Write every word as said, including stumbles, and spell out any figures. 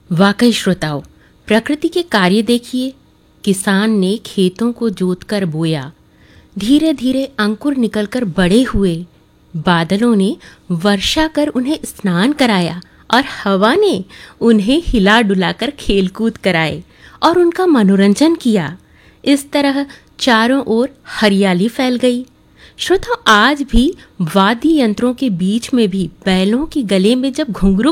वाकई श्रोताओं, प्रकृति के कार्य देखिए। किसान ने खेतों को जोतकर बोया, धीरे धीरे अंकुर निकलकर बड़े हुए। बादलों ने वर्षा कर उन्हें स्नान कराया और हवा ने उन्हें हिला डुलाकर खेलकूद कराए और उनका मनोरंजन किया। इस तरह चारों ओर हरियाली फैल गई। श्रोताओं, आज भी वाद्य यंत्रों के बीच में भी बैलों के गले में जब घुंघरू